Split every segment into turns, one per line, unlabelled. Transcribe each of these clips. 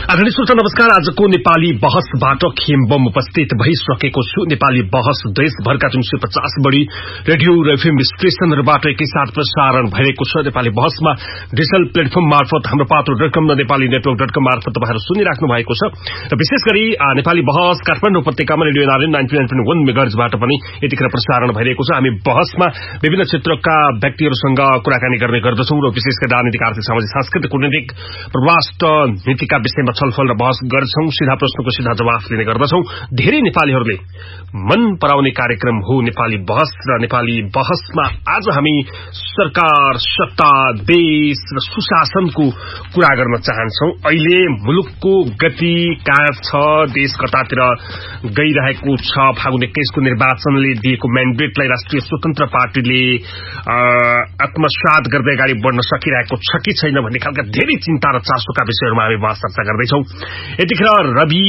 आदरणीय श्रोता नमस्कार। आजको नेपाली बहसबाट खेम्बम उपस्थित भइसकेको छु। नेपाली बहस देशभरका 350 बढी रेडियो र एफएम स्टेशनहरूबाट एकैसाथ प्रसारण भइरहेको छ। नेपाली बहसमा डिजिटल प्लेटफर्म मार्फत हाम्रो पात्रो.com र नेपाली नेटवर्क.com मार्फत तपाईहरु सुनिराख्नु भएको छ र विशेष गरी नेपाली बहस काठमाडौँ उपत्यकामा रेडियो नारायण 99.1 मेगाहर्जबाट पनि यतिखेर प्रसारण भइरहेको छ। हामी बहसमा विभिन्न क्षेत्रका व्यक्तिहरूसँग कुराकानी गर्ने गर्दछौं र विशेष गरी राजनीतिक, आर्थिक, सामाजिक, सांस्कृतिक, कूटनीतिक, प्रवास्ट नीतिका विषयमा छलफल र बहस गर्छौं। सीधा प्रश्नको सीधा जवाफ लिने गर्दछौं। धेरै नेपालीहरूले मन पराउने कार्यक्रम हो नेपाली बहस र नेपाली बहसमा आज हामी सरकार, सत्ता, देश र सुशासनको कुरा गर्न चाहन्छौं। अहिले मुलुकको गति कहाँ छ, देश कतातिर गइरहेको छ, फागुन 21 को निर्वाचनले दिएको म्यान्डेटलाई राष्ट्रिय स्वतन्त्र पार्टीले आत्मसात गर्दै अगाडि बढ्न सकिरहेको छ कि छैन भन्ने खालका धेरै चिन्ता र चासोका विषयहरूमा हामी बहस चर्चा गर्दैछौं। यतिखेर रवि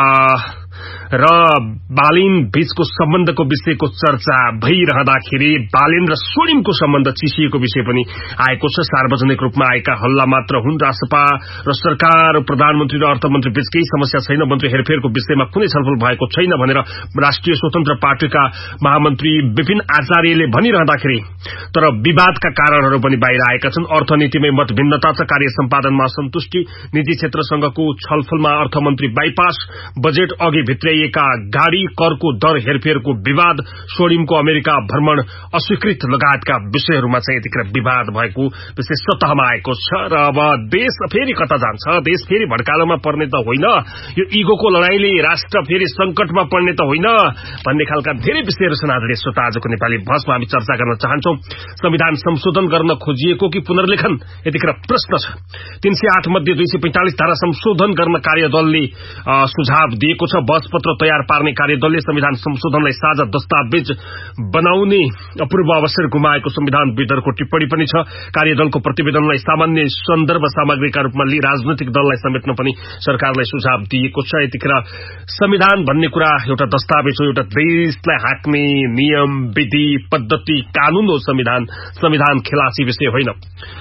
र बालिन बीचको सम्बन्धको विषयको चर्चा भइरहँदाखेरि बालिन र स्वर्णिमको सम्बन्ध चिसिएको विषय पनि आएको छ। सार्वजनिक रूपमा आएका हल्ला मात्र हुन्। रासपा र सरकार, प्रधानमन्त्री र अर्थमन्त्री बीच केही समस्या छैन, मन्त्री हेरफेरको विषयमा कुनै छलफल भएको छैन भनेर राष्ट्रिय स्वतन्त्र पार्टीका महामन्त्री विपिन आचार्यले भनिरहँदाखेरि तर विवादका कारणहरू पनि बाहिर आएका छन्। अर्थनीतिमै मतभिन्नता छ, कार्य सम्पादनमा असन्तुष्टि, निजी क्षेत्रसँगको छलफलमा अर्थमन्त्री बाइपास, बजेट अघि भित्रिएका गाड़ी करको दर हेरफेरको विवाद, स्वर्णिमको अमेरिका भ्रमण अस्वीकृत लगायतका विषयहरूमा चाहिँ यतिखेर विवाद भएको विषय सतहमा आएको छ। र अब देश फेरि कता जान्छ, देश फेरि भड्कालोमा पर्ने त होइन, यो इगोको लडाईले राष्ट्र फेरि संकटमा पर्ने त होइन भन्ने खालका धेरै विषयहरू छन्। आदरणीय श्रोता, आजको नेपाली बहसमा हामी चर्चा गर्न चाहन्छौं। संविधान संशोधन गर्न खोजिएको कि पुनर्लेखन, यतिखेर प्रश्न छ। 308 मध्ये 245 धारा संशोधन गर्न कार्यदलले सुझाव दिएको छ। बहसपत्र तयार पार्ने कार्यदलले संविधान संशोधनलाई साझा दस्तावेज बनाउने अपूर्व अवसर गुमाएको संविधानविदहरूको टिप्पणी पनि छ। कार्यदलको प्रतिवेदनलाई सामान्य सन्दर्भ सामग्रीका रूपमा लिई राजनैतिक दललाई समेट्न पनि सरकारलाई सुझाव दिएको छ। यतिखेर संविधान भन्ने कुरा एउटा दस्तावेज हो, एउटा देशलाई हाँक्ने नियम, विधि, पद्धति, कानून हो। संविधान खेलासी विषय होइन।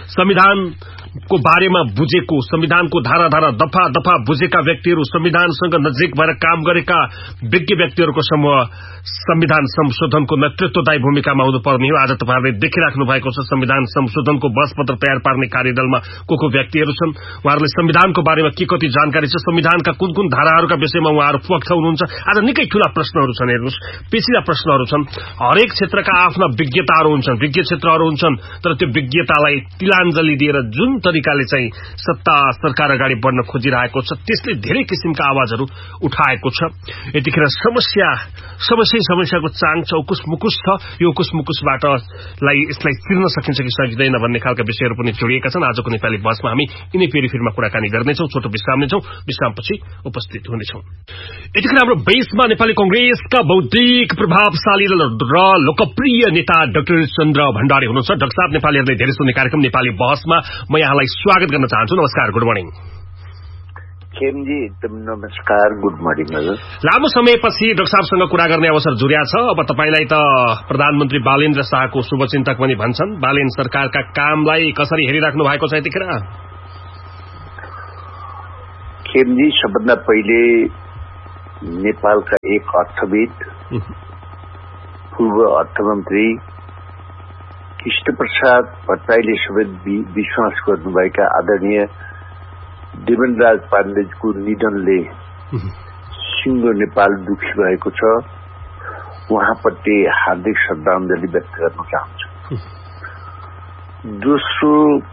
संविधानको बारेमा बुझेको, संविधानको धारा धारा दफा दफा बुझेका व्यक्तिहरू, संविधानसँग नजिक भएर काम गरेका विज्ञ व्यक्तिहरूको समूह संविधान संशोधनको नेतृत्वदायी भूमिकामा हुनुपर्ने हो। आज तपाईहरुले देखिराख्नु भएको छ संविधान संशोधनको बहसपत्र तयार पार्ने कार्यदलमा को व्यक्तिहरू छन्। उहाँहरूले संविधानको बारेमा के कति जानकारी छ, संविधानका कुन कुन धाराहरूका विषयमा उहाँहरू पक्ष हुनुहुन्छ। आज निकै ठूला प्रश्नहरू छन्। हेर्नुस्, पेचिला प्रश्नहरू छन्। हरेक क्षेत्रका आफ्ना विज्ञताहरू हुन्छन्, विज्ञ क्षेत्रहरू हुन्छन्, तर त्यो विज्ञतालाई तिलाञ्जली दिएर जुन तरिकाले चाहिँ सत्ता सरकार अगाडि बढ्न खोजिरहेको छ त्यसले धेरै किसिमका आवाजहरू उठाएको छ। यतिखेर समस्याको चाङ चौकुस मुकुस छ। यो उकुस मुकुसबाट यसलाई चिर्न सकिन्छ कि सकिँदैन भन्ने खालका विषयहरू पनि जोडिएका छन्। आजको नेपाली बहसमा हामी यिनै फेरिफेरमा कुराकानी गर्नेछौं। छोटो विश्राम लिन्छौं, विश्रामपछि उपस्थित हुनेछौं। यतिखेर हाम्रो बेसमा नेपाली कंग्रेसका बौद्धिक प्रभावशाली र लोकप्रिय नेता डाक्टर चन्द्र भण्डारी हुनुहुन्छ। डाक्टर साहब, नेपालीहरूले धेरै सुन्ने कार्यक्रम नेपाली बहसमा म यहाँलाई स्वागत गर्न चाहन्छु। नमस्कार, गुड मर्निङ।
खेमजी, एकदम नमस्कार, गुड मर्निङ।
लामो समयपछि डाक्टर साहबसँग कुरा गर्ने अवसर जुर्या छ। अब तपाईलाई त प्रधानमन्त्री बालेन्द्र शाहको शुभचिन्तक पनि भन्छन्। बालेन सरकारका कामलाई कसरी हेरिराख्नु भएको छ यतिखेर?
खेमजी, सबभन्दा पहिले नेपालका एक अर्थविद, पूर्व अर्थमन्त्री कृष्णप्रसाद भट्टराईले सबै विश्वास गर्नुभएका आदरणीय देवेन्द्रराज पाण्डेको निधनले सिङ्गो नेपाल दुखी भएको छ। उहाँप्रति हार्दिक श्रद्धाञ्जली व्यक्त गर्न चाहन्छु। दोस्रो,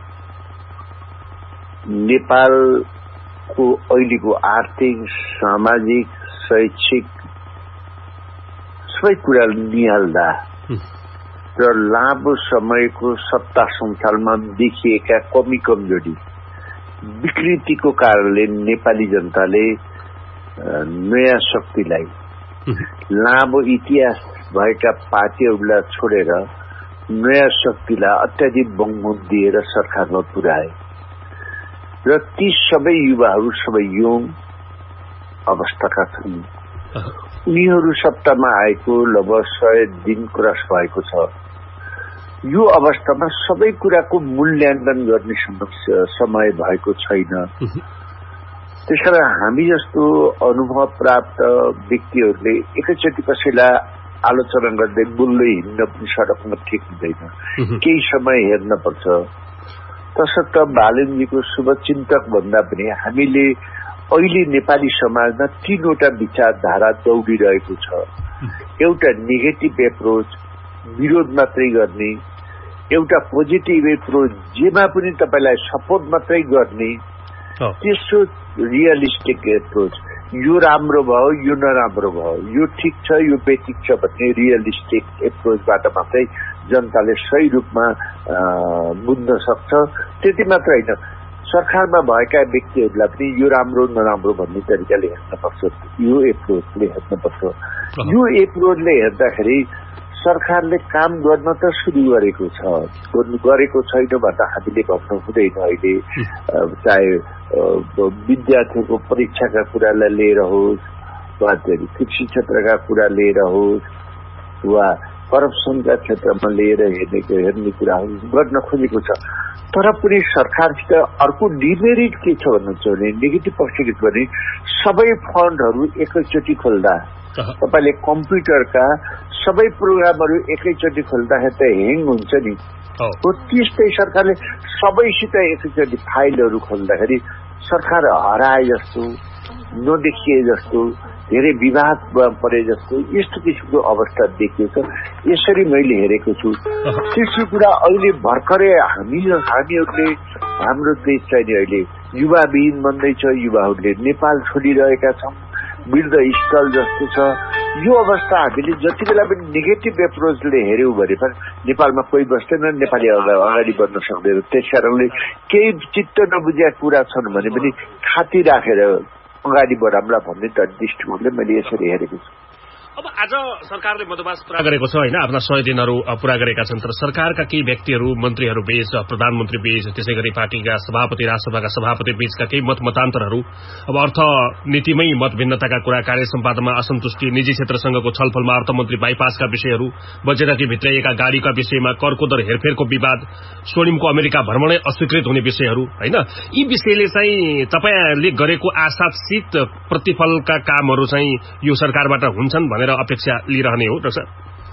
नेपालको अहिलेको आर्थिक, सामाजिक, शैक्षिक सबै कुरा निहाल्दा र लामो समयको सत्ता सञ्चालनमा देखिएका कमी कमजोरी, विकृतिको कारणले नेपाली जनताले नयाँ शक्तिलाई, लामो इतिहास भएका पार्टीहरूलाई छोडेर नयाँ शक्तिलाई अत्याधिक बहुमत दिएर सरकारमा पुर्याए र ती सबै युवाहरू सबै यौन अवस्थाका छन्। उनीहरू सत्तामा आएको लगभग 100 दिन क्रस भएको छ। यो अवस्थामा सबै कुराको मूल्याङ्कन गर्ने समय भएको छैन। त्यसकारण हामी जस्तो अनुभव प्राप्त व्यक्तिहरूले एकैचोटि कसैलाई आलोचना गर्दै बोल्दै हिँड्न पनि सडकमा ठिक हुँदैन, केही समय हेर्न पर्छ। तसर्थ बालनजीको शुभचिन्तक भन्दा पनि हामीले अहिले नेपाली समाजमा 3वटा विचारधारा दौडिरहेको छ। एउटा नेगेटिभ एप्रोच, विरोध मात्रै गर्ने, एउटा पोजिटिभ एप्रोच, जेमा पनि तपाईलाई सपोर्ट मात्रै गर्ने, तेस्रो रियलिस्टिक एप्रोच, यो राम्रो भयो, यो नराम्रो भयो, यो ठिक छ, यो बेठिक छ भन्ने रियलिस्टिक एप्रोचबाट मात्रै जनताले सही रूपमा बुझ्न सक्छ। त्यति मात्र होइन, सरकारमा भएका व्यक्तिहरूलाई पनि यो राम्रो नराम्रो भन्ने तरिकाले हेर्नुपर्छ, यो एप्रोचले हेर्नुपर्छ। यो एप्रोचले हेर्दाखेरि सरकारले काम गर्न त सुरु गरेको छ, गरेको छैन भन्दा हामीले भन्नु हुँदैन। अहिले चाहे विद्यार्थीको परीक्षाका कुरालाई लिएर होस्, वा कृषि क्षेत्रका कुरा लिएर होस्, वा करप्सनका क्षेत्रमा लिएर हेर्ने कुरा गर्न खोजेको छ। तर पनि सरकारसित अर्को डिमेरिट के छ भन्नुहुन्छ भने, नेगेटिभ पक्ष के छ भने, सबै फन्डहरू एकैचोटि खोल्दा, तपाईले कम्प्युटरका सबै प्रोग्रामहरू एकैचोटि खोल्दाखेरि त ह्याङ हुन्छ नि। त्यस्तै सरकारले सबैसित एकैचोटि फाइलहरू खोल्दाखेरि सरकार हराए जस्तो, नदेखिए जस्तो, धेरै विवाद परे जस्तो यस्तो किसिमको अवस्था देखिएको छ। यसरी मैले हेरेको छु। तेस्रो कुरा, अहिले भर्खरै हामीहरूले हाम्रो देश चाहिँ अहिले युवाविहीन बन्दैछ, युवाहरूले नेपाल छोडिरहेका छौँ, वृद्ध स्थल जस्तो छ। यो अवस्था हामीले जति बेला पनि नेगेटिभ एप्रोचले हेऱ्यौँ भने पनि नेपालमा कोही बस्दैन, नेपाली अगाडि बढ्न सक्दैन। त्यसकारणले केही चित्त नबुझेका कुरा छन् भने पनि खाती राखेर अगाडि बढाउँला भन्ने दृष्टिकोणले मैले यसरी हेरेको छु।
अब आज सरकारले मधुबास पूरा गरेको छ होइन, आफ्ना 100 दिनहरू पूरा गरेका छन्। तर सरकारका केही व्यक्तिहरू, मन्त्रीहरू बीच, प्रधानमन्त्री बीच, त्यसै गरी पार्टीका सभापति, राष्ट्रसभाका सभापति बीचका केही मतमतान्तरहरू, अब अर्थनीतिमै मतभिन्नताका कुरा, कार्य सम्पादनमा असन्तुष्टि, निजी क्षेत्रसँगको छलफलमा अर्थमन्त्री बाइपासका विषयहरू, बजेटकी भित्राइएका गाडीका विषयमा करको दर हेरफेरको विवाद, स्वर्णिमको अमेरिका भ्रमणै अस्वीकृत हुने विषयहरू होइन, यी विषयले चाहिँ तपाईले गरेको आशासित प्रतिफलका कामहरू चाहिँ यो सरकारबाट हुन्छन् भनेर अपेक्षा लिइरहने हो डाक्टर साहब?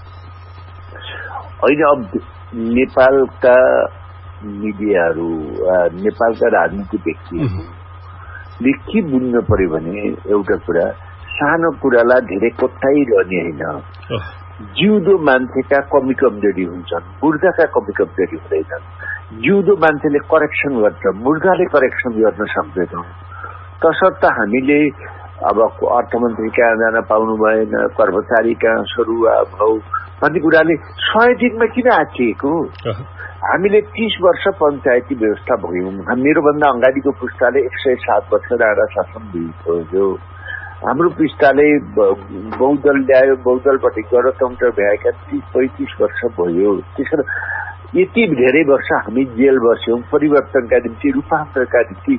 होइन, अब नेपालका मिडियाहरू, नेपालका राजनीतिक व्यक्तिहरूले के बुझ्नु पर्यो भने, एउटा कुरा, सानो कुरालाई धेरै कोट्याइरहने होइन। जिउँदो मान्छेका कमी कमजोरी हुन्छन्, मुर्दाका कमी कमजोरी हुँदैनन्। जिउँदो मान्छेले करेक्सन गर्छ, मुर्दाले करेक्सन गर्न सक्दैन। तसर्थ हामीले अब अर्थमन्त्री कहाँ जान पाउनु भएन, कर्मचारी कहाँ सरुवा भाउ भन्ने कुराले 100 दिनमा किन आँचिएको? हामीले 30 वर्ष पञ्चायती व्यवस्था भयौँ। मेरोभन्दा अगाडिको पुस्ताले 107 वर्ष राणा शासन भयो। हाम्रो पुस्ताले बहुदल ल्यायो, बहुदलबाट गणतन्त्र भएका 30-35 वर्ष भयो। त्यसकारण यति धेरै वर्ष हामी जेल बस्यौँ परिवर्तनका निम्ति, रूपान्तरका निम्ति।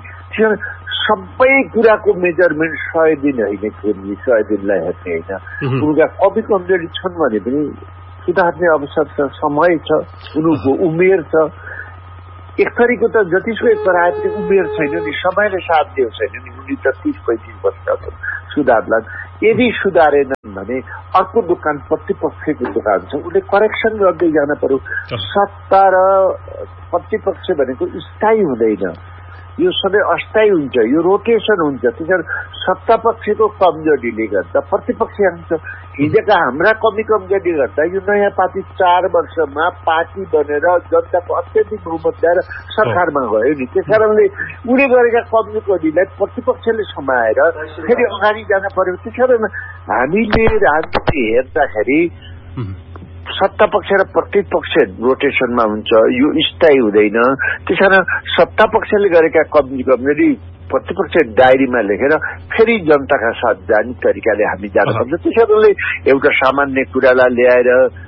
सबै कुराको मेजरमेन्ट 100 दिन होइन, 100 दिनलाई हेर्ने होइन। उनका कमी कमजोरी छन् भने पनि सुधार्ने अवसर छ, समय छ, उनको उमेर छ। एक थरीको त जतिसुकै कराए पनि उमेर छैन नि, समयले साथ दिएको छैन नि। उनी त 30-35 वर्ष सुधार्ला। यदि सुधारेनन् भने अर्को दोकान, प्रतिपक्षको दोकान छ, उसले करेक्सन गर्दै जान पर्यो। सत्ता र प्रतिपक्ष भनेको स्थायी हुँदैन, यो सबै अस्थायी हुन्छ, यो रोटेसन हुन्छ। त्यसकारण सत्ता पक्षको कमजोरीले गर्दा प्रतिपक्ष हुन्छ। हिजोका हाम्रा कमी कमजोरी गर्दा यो नयाँ पार्टी 4 वर्षमा पार्टी बनेर जनताको अत्यधिक बहुमत ल्याएर सरकारमा गयो नि। त्यसकारणले उनी गरेका कमी कमजोरीलाई प्रतिपक्षले समाएर फेरि अगाडि जान पर्यो। त्यसकारण हामीले राजनीति हेर्दाखेरि सत्ता पक्ष र प्रतिपक्ष रोटेसनमा हुन्छ, यो स्थायी हुँदैन। त्यसकारण सत्ता पक्षले गरेका कमजोरी प्रतिपक्ष डायरीमा लेखेर फेरि जनताका साथ जाने तरिकाले हामी जानुपर्छ। त्यसकारणले एउटा सामान्य कुरालाई ल्याएर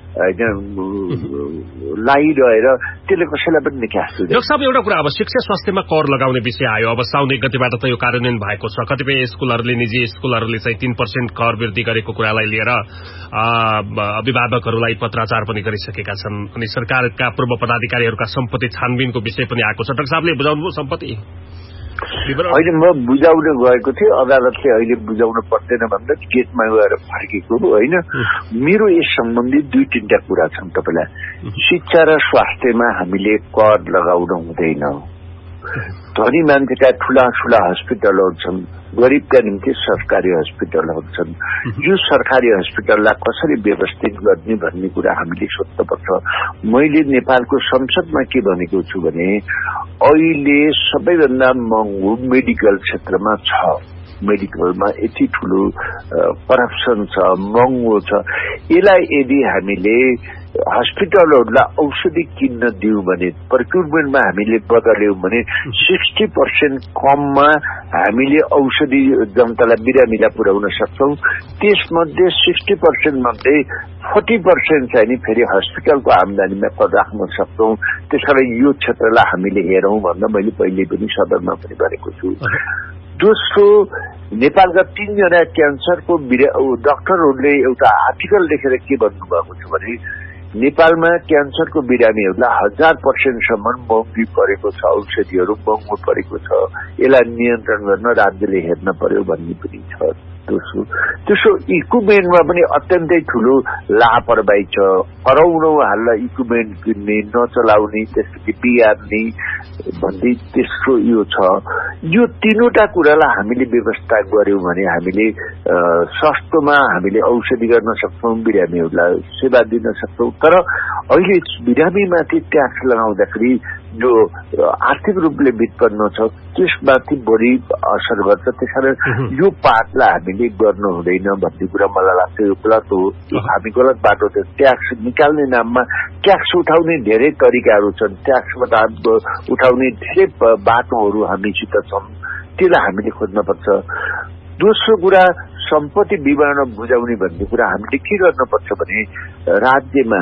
लागिरहेर त्यसले कसैलाई पनि निकास हुँदैन।
डाक्टर साहब, एउटा कुरा, अब शिक्षा स्वास्थ्यमा कर लगाउने विषय आयो। अब साउन 1 गतेबाट त यो कार्यान्वयन भएको छ। कतिपय स्कुलहरूले, निजी स्कुलहरूले चाहिँ 3% कर वृद्धि गरेको कुरालाई लिएर अभिभावकहरूलाई पत्राचार पनि गरिसकेका छन्। अनि सरकारका पूर्व पदाधिकारीहरूका सम्पत्ति छानबिनको विषय पनि आएको छ। डाक्टर साहबले बुझाउनुभयो सम्पत्ति?
होइन म बुझाउन गएको थिएँ अदालतले अहिले बुझाउन पर्दैन भन्दा गेटमा गएर फर्केको होइन मेरो यस सम्बन्धी 2-3टा कुरा छन् तपाईलाई शिक्षा र स्वास्थ्यमा हामीले कर लगाउन हुँदैन धनी मान्छेका ठूला हस्पिटलहरू छन् गरिबका निम्ति सरकारी हस्पिटलहरू छन् यो सरकारी हस्पिटललाई कसरी व्यवस्थित गर्ने भन्ने कुरा हामीले सोध्नुपर्छ मैले नेपालको संसदमा के भनेको छु भने अहिले सबैभन्दा महँगो मेडिकल क्षेत्रमा छ मेडिकलमा यति ठूलो करप्सन छ महँगो छ यसलाई यदि हामीले हस्पिटलहरूलाई औषधि किन्न दियौं भने प्रोक्युरमेन्टमा हामीले बदल्यौं भने 60% कममा हामीले औषधि जनतालाई बिरामीलाई पुर्याउन सक्छौं त्यसमध्ये 60% मध्ये 40% चाहिँ नि फेरि हस्पिटलको आम्दानीमा राख्न सक्छौं त्यसकारण यो क्षेत्रलाई हामीले हेरौं भन्दा मैले पहिले पनि सदनमा पनि भनेको छु दोस्रो नेपालका 3 जना क्यान्सरको डाक्टरहरूले एउटा आर्टिकल लेखेर के भन्नुभएको छ भने नेपालमा क्यान्सरको बिरामीहरूलाई 1000% सम्म महँगी परेको छ औषधिहरू महँगो परेको छ यसलाई नियन्त्रण गर्न राज्यले हेर्न पर्यो भन्ने पनि छ दोस्रो इक्विपमेन्टमा पनि अत्यन्तै ठूलो लापरवाही छ अरौडौं हाल्दा इक्विपमेन्ट किन्ने नचलाउने त्यसपछि बिगार्ने भन्दै तेस्रो यो छ यो तीनवटा कुरालाई हामीले व्यवस्था गर्यौं भने हामीले सस्तोमा हामीले औषधि गर्न सक्छौं बिरामीहरूलाई सेवा दिन सक्छौं तर अहिले बिरामीमाथि ट्याक्स लगाउँदाखेरि जो आर्थिक रूपले वित्पन्न छ त्यसमाथि बढी असर गर्छ त्यसकारण यो पार्टलाई हामीले गर्नु हुँदैन भन्ने कुरा मलाई लाग्छ यो गलत हो हामी गलत बाटो छ ट्याक्स निकाल्ने नाममा ट्याक्स उठाउने धेरै तरिकाहरू छन् ट्याक्सबाट उठाउने धेरै बाटोहरू हामीसित छन् त्यसलाई हामीले खोज्नुपर्छ दोस्रो कुरा सम्पत्ति विवरण बुझाउने भन्ने कुरा हामीले के गर्नुपर्छ भने राज्यमा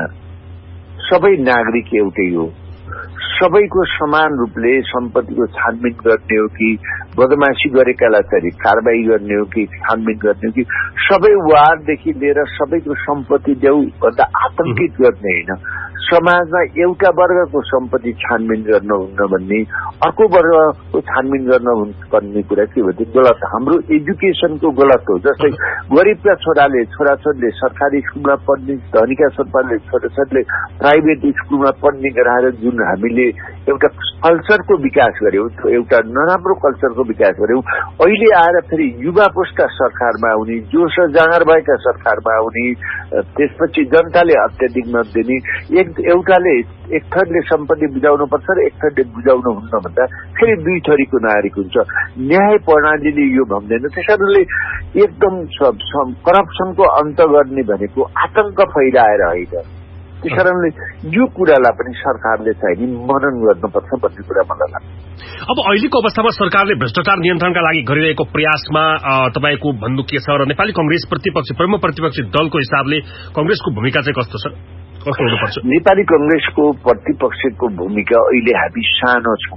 सबै नागरिक एउटै हो सबैको समान रूपले सम्पत्तिको छानबिन गर्ने हो कि बदमाशी गरेकालाई चाहिँ कारबाही गर्ने हो कि छानबिन गर्ने हो कि सबै वार्डदेखि लिएर सबैको सम्पत्ति देऊ भन्दा आतंकित गर्ने होइन समाजमा एउटा वर्गको सम्पत्ति छानबिन गर्नुहुन्न भन्ने अर्को वर्गको छानबिन गर्न भन्ने कुरा के भन्छ गलत हाम्रो एजुकेसनको गलत हो जस्तै गरिबका छोराछोरीले सरकारी स्कुलमा पढ्ने धनीका छोराछोरीले प्राइभेट स्कुलमा पढ्ने गराएर जुन हामीले एउटा कल्चरको विकास गर्यौं एउटा नराम्रो कल्चरको विकास गर्यौं अहिले आएर फेरि युवा पुस्ता सरकारमा आउने जोश जाँगर भएका सरकारमा आउने त्यसपछि जनताले अत्याधिक मत दिने एउटाले एक थरले सम्पत्ति बुझाउनु पर्छ र एक थरले बुझाउनु हुन्न भन्दा फेरि दुई थरीको नागरिक हुन्छ न्याय प्रणालीले यो भन्दैन त्यसैले एकदम करप्सनको अन्त गर्ने भनेको आतंक फैलाएर होइन त्यसकारणले यो कुरालाई पनि सरकारले चाहिँ मनन गर्नुपर्छ भन्ने कुरा मलाई लाग्छ
अब अहिलेको अवस्थामा सरकारले भ्रष्टाचार नियन्त्रणका लागि गरिरहेको प्रयासमा तपाईको भन्नु के छ र नेपाली कांग्रेस प्रमुख प्रतिपक्षी दलको हिसाबले कांग्रेसको भूमिका चाहिँ कस्तो छ कस्तो हुनुपर्छ
नेपाली कांग्रेसको प्रतिपक्षको भूमिका अहिले हामी सानो छौं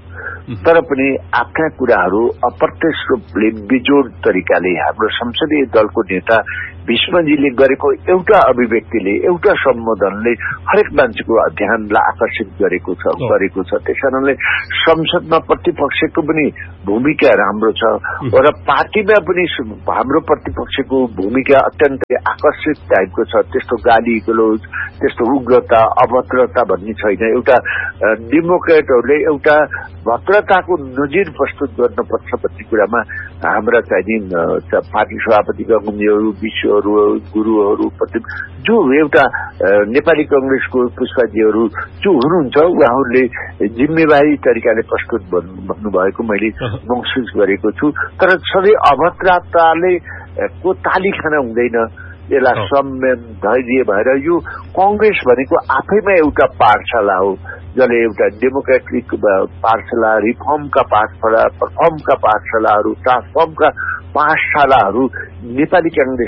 तर पनि आफ्ना कुराहरू अप्रत्यक्ष रूपले बेजोड तरिकाले हाम्रो संसदीय दलको नेता भीष्मजीले गरेको एउटा अभिव्यक्तिले एउटा सम्बोधनले हरेक मान्छेको ध्यानलाई आकर्षित गरेको छ त्यसकारणले संसदमा प्रतिपक्षको पनि भूमिका राम्रो छ र पार्टीमा पनि हाम्रो प्रतिपक्षको भूमिका अत्यन्तै आकर्षित टाइपको छ त्यस्तो गाली गलोज त्यस्तो उग्रता अभद्रता भन्ने छैन एउटा डेमोक्रेटहरूले एउटा भद्रताको नजिर प्रस्तुत गर्नुपर्छ भन्ने कुरामा हाम्रा चाहिँ पार्टी सभापतिका गुरुहरू गुरुहरू जो एउटा नेपाली कांग्रेसको पुष्पाजीहरू जो हुनुहुन्छ उहाँहरूले जिम्मेवारी तरिकाले प्रस्तुत भन्नुभएको मैले महसुस गरेको छु तर सधैँ अभद्रताले को ताली खान हुँदैन यसलाई संयम धैर्य भएर यो कांग्रेस भनेको आफैमा एउटा पाठशाला हो जसले एउटा डेमोक्रेटिक पाठशाला रिफर्मका पाठशाला परफर्मका पाठशालाहरू ट्रान्सफर्मका पाठशालाहरू नेपाली कांग्रेस